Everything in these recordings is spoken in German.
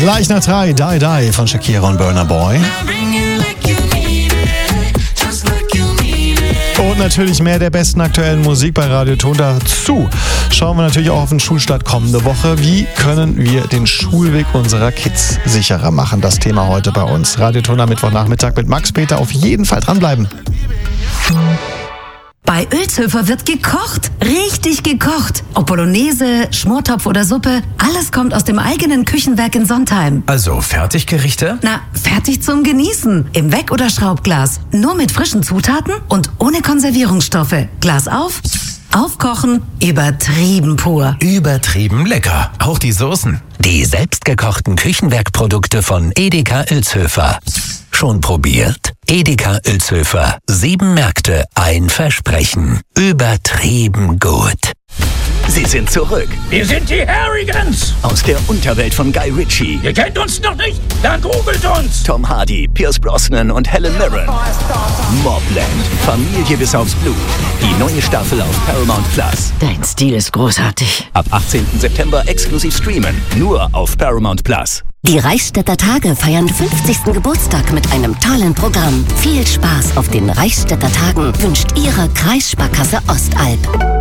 Gleich nach 3, Die Die von Shakira und Burna Boy. Und natürlich mehr der besten aktuellen Musik bei Radio Ton. Dazu schauen wir natürlich auch auf den Schulstart kommende Woche. Wie können wir den Schulweg unserer Kids sicherer machen? Das Thema heute bei uns. Radio Ton am Mittwochnachmittag mit Max Peter. Auf jeden Fall dranbleiben. Bei Oelzhöfer wird gekocht, richtig gekocht. Ob Bolognese, Schmortopf oder Suppe, alles kommt aus dem eigenen Küchenwerk in Sontheim. Also Fertiggerichte? Na, fertig zum Genießen. Im Weck- oder Schraubglas. Nur mit frischen Zutaten und ohne Konservierungsstoffe. Glas auf, aufkochen, übertrieben pur. Übertrieben lecker. Auch die Soßen. Die selbstgekochten Küchenwerkprodukte von Edeka Oelzhöfer. Schon probiert? Edeka Oelzhöfer. 7 Märkte, ein Versprechen. Übertrieben gut. Sie sind zurück. Wir sind die Harrigans. Aus der Unterwelt von Guy Ritchie. Ihr kennt uns noch nicht? Dann googelt uns. Tom Hardy, Pierce Brosnan und Helen Mirren. Mobland. Familie bis aufs Blut. Die neue Staffel auf Paramount Plus. Dein Stil ist großartig. Ab 18. September exklusiv streamen. Nur auf Paramount Plus. Die Reichsstädter Tage feiern 50. Geburtstag mit einem tollen Programm. Viel Spaß auf den Reichsstädter Tagen wünscht Ihre Kreissparkasse Ostalb.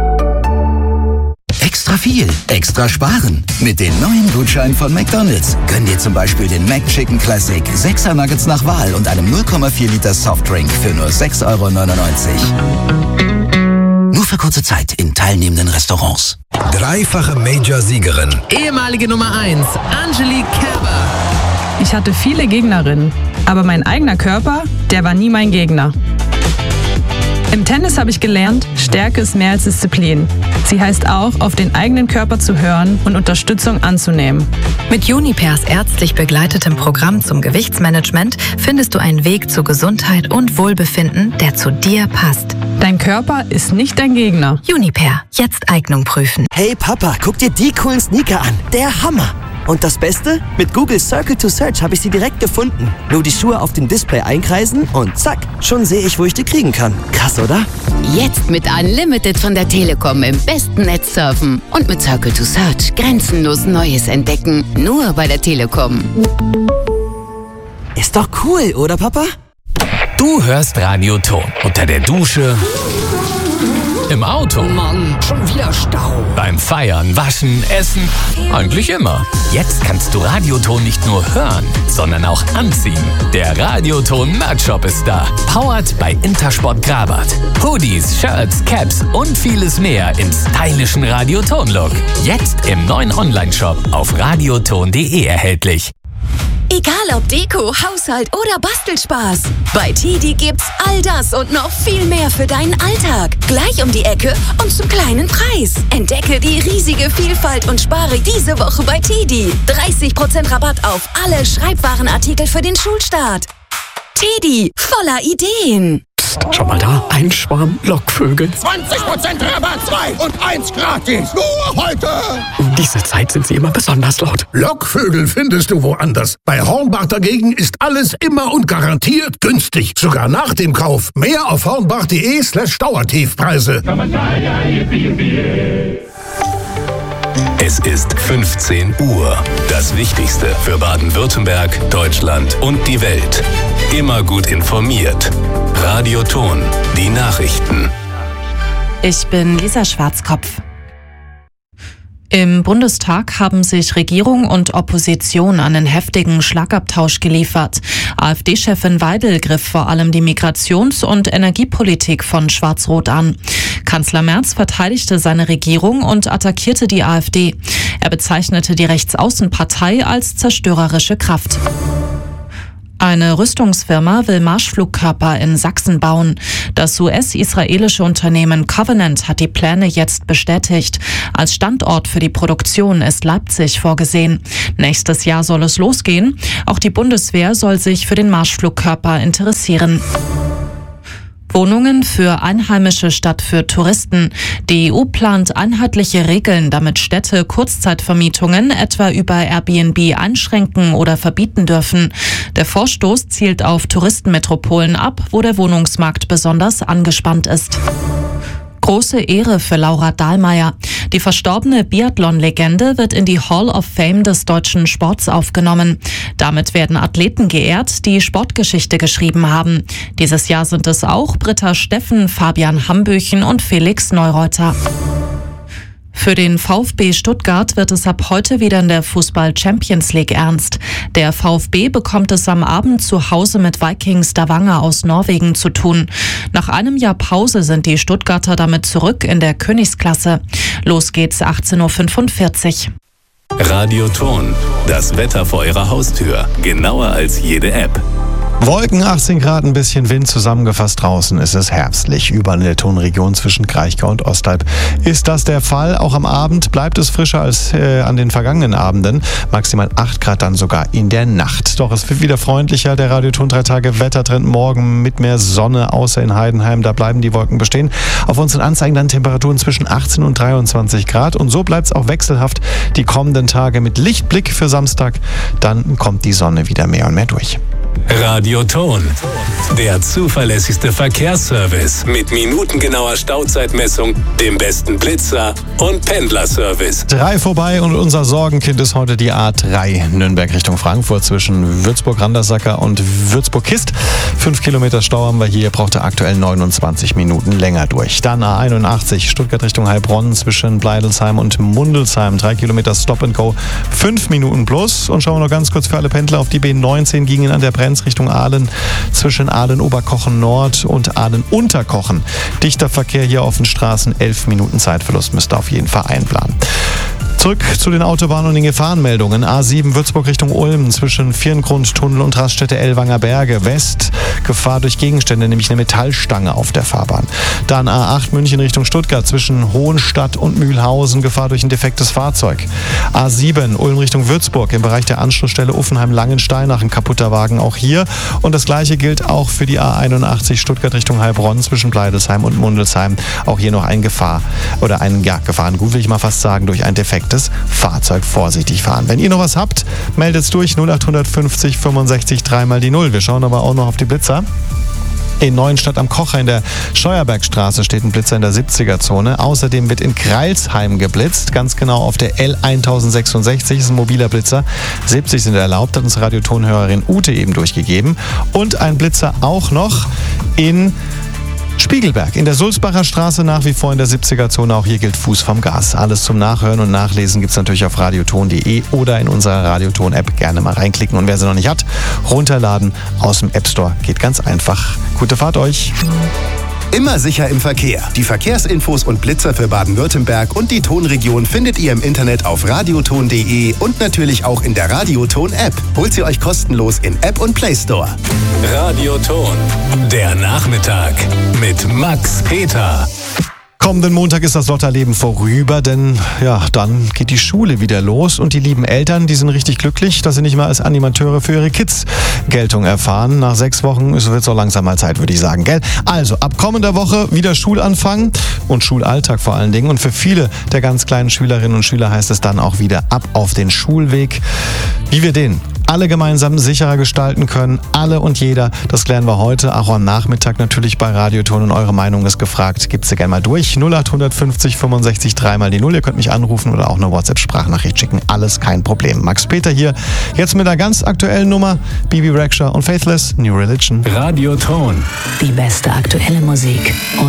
Extra viel, extra sparen. Mit den neuen Gutscheinen von McDonald's. Gönn dir zum Beispiel den McChicken Classic, 6er Nuggets nach Wahl und einem 0,4 Liter Softdrink für nur 6,99 €. Nur für kurze Zeit in teilnehmenden Restaurants. Dreifache Major-Siegerin. Ehemalige Nummer 1, Angelique Kerber. Ich hatte viele Gegnerinnen, aber mein eigener Körper, der war nie mein Gegner. Im Tennis habe ich gelernt, Stärke ist mehr als Disziplin. Sie heißt auch, auf den eigenen Körper zu hören und Unterstützung anzunehmen. Mit Junipers ärztlich begleitetem Programm zum Gewichtsmanagement findest du einen Weg zu Gesundheit und Wohlbefinden, der zu dir passt. Dein Körper ist nicht dein Gegner. Juniper, jetzt Eignung prüfen. Hey Papa, guck dir die coolen Sneaker an. Der Hammer! Und das Beste? Mit Google Circle to Search habe ich sie direkt gefunden. Nur die Schuhe auf dem Display einkreisen und zack, schon sehe ich, wo ich die kriegen kann. Krass, oder? Jetzt mit Unlimited von der Telekom im besten Netz surfen und mit Circle to Search grenzenlos Neues entdecken. Nur bei der Telekom. Ist doch cool, oder Papa? Du hörst Radio Ton. Unter der Dusche, im Auto. Mann, schon wieder Stau. Beim Feiern, Waschen, Essen. Eigentlich immer. Jetzt kannst du Radioton nicht nur hören, sondern auch anziehen. Der Radioton Merch-Shop ist da. Powered bei Intersport Grabat. Hoodies, Shirts, Caps und vieles mehr im stylischen Radioton-Look. Jetzt im neuen Online-Shop auf radioton.de erhältlich. Egal ob Deko, Haushalt oder Bastelspaß. Bei TEDi gibt's all das und noch viel mehr für deinen Alltag. Gleich um die Ecke und zum kleinen Preis. Entdecke die riesige Vielfalt und spare diese Woche bei TEDi. 30% Rabatt auf alle Schreibwarenartikel für den Schulstart. TEDi, voller Ideen. Schau mal da, ein Schwarm Lockvögel. 20% Rabatt, 2 und 1 gratis. Nur heute. Um diese Zeit sind sie immer besonders laut. Lockvögel findest du woanders. Bei Hornbach dagegen ist alles immer und garantiert günstig. Sogar nach dem Kauf. Mehr auf hornbach.de/Dauertiefpreise. Es ist 15 Uhr. Das Wichtigste für Baden-Württemberg, Deutschland und die Welt. Immer gut informiert. Radio Ton, die Nachrichten. Ich bin Lisa Schwarzkopf. Im Bundestag haben sich Regierung und Opposition einen heftigen Schlagabtausch geliefert. AfD-Chefin Weidel griff vor allem die Migrations- und Energiepolitik von Schwarz-Rot an. Kanzler Merz verteidigte seine Regierung und attackierte die AfD. Er bezeichnete die Rechtsaußenpartei als zerstörerische Kraft. Eine Rüstungsfirma will Marschflugkörper in Sachsen bauen. Das US-israelische Unternehmen Covenant hat die Pläne jetzt bestätigt. Als Standort für die Produktion ist Leipzig vorgesehen. Nächstes Jahr soll es losgehen. Auch die Bundeswehr soll sich für den Marschflugkörper interessieren. Wohnungen für Einheimische statt für Touristen. Die EU plant einheitliche Regeln, damit Städte Kurzzeitvermietungen etwa über Airbnb einschränken oder verbieten dürfen. Der Vorstoß zielt auf Touristenmetropolen ab, wo der Wohnungsmarkt besonders angespannt ist. Große Ehre für Laura Dahlmeier. Die verstorbene Biathlon-Legende wird in die Hall of Fame des deutschen Sports aufgenommen. Damit werden Athleten geehrt, die Sportgeschichte geschrieben haben. Dieses Jahr sind es auch Britta Steffen, Fabian Hambüchen und Felix Neureuter. Für den VfB Stuttgart wird es ab heute wieder in der Fußball-Champions League ernst. Der VfB bekommt es am Abend zu Hause mit Viking Stavanger aus Norwegen zu tun. Nach einem Jahr Pause sind die Stuttgarter damit zurück in der Königsklasse. Los geht's 18.45 Uhr. Radioton, das Wetter vor Ihrer Haustür. Genauer als jede App. Wolken, 18 Grad, ein bisschen Wind, zusammengefasst draußen ist es herbstlich. Überall in der Tonregion zwischen Kraichgau und Ostalb ist das der Fall. Auch am Abend bleibt es frischer als an den vergangenen Abenden. Maximal 8 Grad dann sogar in der Nacht. Doch es wird wieder freundlicher. Der Radioton 3 Tage Wettertrend morgen mit mehr Sonne, außer in Heidenheim. Da bleiben die Wolken bestehen. Auf unseren Anzeigen dann Temperaturen zwischen 18 und 23 Grad. Und so bleibt es auch wechselhaft die kommenden Tage mit Lichtblick für Samstag. Dann kommt die Sonne wieder mehr und mehr durch. Radioton, der zuverlässigste Verkehrsservice mit minutengenauer Stauzeitmessung, dem besten Blitzer und Pendlerservice. 3 vorbei und unser Sorgenkind ist heute die A3 Nürnberg Richtung Frankfurt zwischen Würzburg-Randersacker und Würzburg-Kist. 5 Kilometer Stau haben wir hier, braucht er aktuell 29 Minuten länger durch. Dann A81 Stuttgart Richtung Heilbronn zwischen Bleidelsheim und Mundelsheim. 3 Kilometer Stop and Go, 5 Minuten plus. Und schauen wir noch ganz kurz für alle Pendler auf die B19 gingen an der Brenz Richtung Aalen zwischen Aalen-Oberkochen Nord und Aalen-Unterkochen. Dichter Verkehr hier auf den Straßen, 11 Minuten Zeitverlust müsst ihr auf jeden Fall einplanen. Zurück zu den Autobahnen und den Gefahrenmeldungen. A7 Würzburg Richtung Ulm zwischen Virngrund-Tunnel und Raststätte Ellwanger Berge. West, Gefahr durch Gegenstände, nämlich eine Metallstange auf der Fahrbahn. Dann A8 München Richtung Stuttgart zwischen Hohenstadt und Mühlhausen. Gefahr durch ein defektes Fahrzeug. A7 Ulm Richtung Würzburg im Bereich der Anschlussstelle Uffenheim-Langensteinach. Ein kaputter Wagen auch hier. Und das gleiche gilt auch für die A81 Stuttgart Richtung Heilbronn zwischen Bleidelsheim und Mundelsheim. Auch hier noch ein Gefahrengut, will ich mal fast sagen, durch ein defektes Fahrzeug. Vorsichtig fahren. Wenn ihr noch was habt, meldet es durch 0850 65 3 mal die 0. Wir schauen aber auch noch auf die Blitzer. In Neuenstadt am Kocher in der Scheuerbergstraße steht ein Blitzer in der 70er-Zone. Außerdem wird in Greilsheim geblitzt, ganz genau auf der L1066. Ist ein mobiler Blitzer. 70 sind erlaubt, hat uns Radiotonhörerin Ute eben durchgegeben. Und ein Blitzer auch noch in Spiegelberg in der Sulzbacher Straße, nach wie vor in der 70er-Zone. Auch hier gilt Fuß vom Gas. Alles zum Nachhören und Nachlesen gibt es natürlich auf radioton.de oder in unserer Radioton-App. Gerne mal reinklicken. Und wer sie noch nicht hat, runterladen aus dem App Store. Geht ganz einfach. Gute Fahrt euch. Immer sicher im Verkehr. Die Verkehrsinfos und Blitzer für Baden-Württemberg und die Tonregion findet ihr im Internet auf radioton.de und natürlich auch in der Radioton-App. Holt sie euch kostenlos in App und Play Store. Radioton, der Nachmittag mit Max Peter. Kommenden Montag ist das Lotterleben vorüber, denn ja, dann geht die Schule wieder los und die lieben Eltern, die sind richtig glücklich, dass sie nicht mehr als Animateure für ihre Kids Geltung erfahren. Nach 6 Wochen wird es so langsam mal Zeit, würde ich sagen, gell? Also, ab kommender Woche wieder Schulanfang und Schulalltag vor allen Dingen. Und für viele der ganz kleinen Schülerinnen und Schüler heißt es dann auch wieder ab auf den Schulweg. Wie wir den alle gemeinsam sicherer gestalten können, alle und jeder, das klären wir heute, auch am Nachmittag natürlich bei Radioton und eure Meinung ist gefragt. Gebt sie gerne mal durch. 0850 65 3 mal die 0. Ihr könnt mich anrufen oder auch eine WhatsApp-Sprachnachricht schicken. Alles kein Problem. Max Peter hier, jetzt mit einer ganz aktuellen Nummer. Bibi Rexha und Faithless, New Religion. Radioton. Die beste aktuelle Musik.